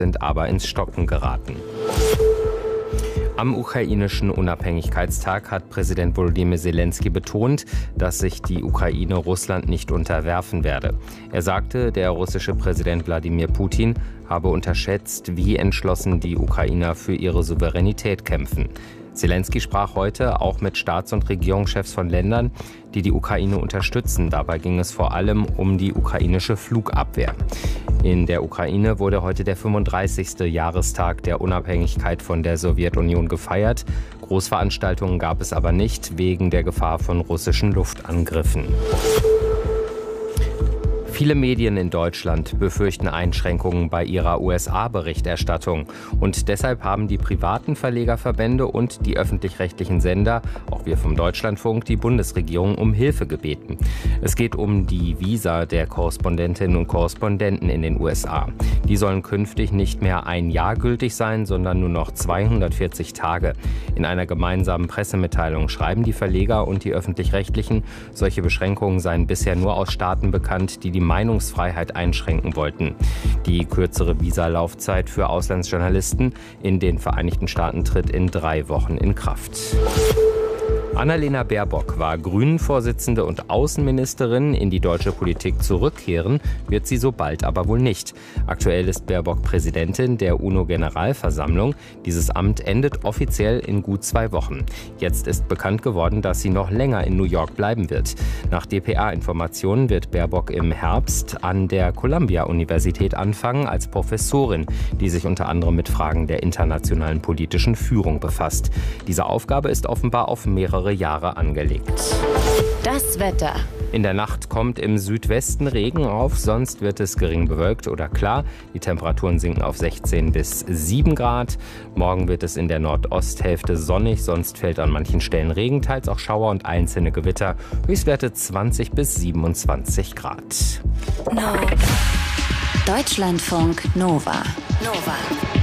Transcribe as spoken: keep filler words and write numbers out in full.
sind aber ins Stocken geraten. Am ukrainischen Unabhängigkeitstag hat Präsident Volodymyr Zelensky betont, dass sich die Ukraine Russland nicht unterwerfen werde. Er sagte, der russische Präsident Wladimir Putin habe unterschätzt, wie entschlossen die Ukrainer für ihre Souveränität kämpfen. Zelensky sprach heute auch mit Staats- und Regierungschefs von Ländern, die die Ukraine unterstützen. Dabei ging es vor allem um die ukrainische Flugabwehr. In der Ukraine wurde heute der fünfunddreißigste Jahrestag der Unabhängigkeit von der Sowjetunion gefeiert. Großveranstaltungen gab es aber nicht, wegen der Gefahr von russischen Luftangriffen. Viele Medien in Deutschland befürchten Einschränkungen bei ihrer U S A-Berichterstattung. Und deshalb haben die privaten Verlegerverbände und die öffentlich-rechtlichen Sender, auch wir vom Deutschlandfunk, die Bundesregierung um Hilfe gebeten. Es geht um die Visa der Korrespondentinnen und Korrespondenten in den U S A. Die sollen künftig nicht mehr ein Jahr gültig sein, sondern nur noch zweihundertvierzig Tage. In einer gemeinsamen Pressemitteilung schreiben die Verleger und die öffentlich-rechtlichen, solche Beschränkungen seien bisher nur aus Staaten bekannt, die die Meinungsfreiheit einschränken wollten. Die kürzere Visalaufzeit für Auslandsjournalisten in den Vereinigten Staaten tritt in drei Wochen in Kraft. Annalena Baerbock war Grünen-Vorsitzende und Außenministerin. In die deutsche Politik zurückkehren wird sie so bald aber wohl nicht. Aktuell ist Baerbock Präsidentin der UNO-Generalversammlung. Dieses Amt endet offiziell in gut zwei Wochen. Jetzt ist bekannt geworden, dass sie noch länger in New York bleiben wird. Nach D P A-Informationen wird Baerbock im Herbst an der Columbia-Universität anfangen als Professorin, die sich unter anderem mit Fragen der internationalen politischen Führung befasst. Diese Aufgabe ist offenbar auf mehrere Jahre angelegt. Das Wetter. In der Nacht kommt im Südwesten Regen auf, sonst wird es gering bewölkt oder klar. Die Temperaturen sinken auf sechzehn bis sieben Grad. Morgen wird es in der Nordosthälfte sonnig, sonst fällt an manchen Stellen Regen, teils auch Schauer und einzelne Gewitter. Höchstwerte zwanzig bis siebenundzwanzig Grad. No. Deutschlandfunk Nova. Nova.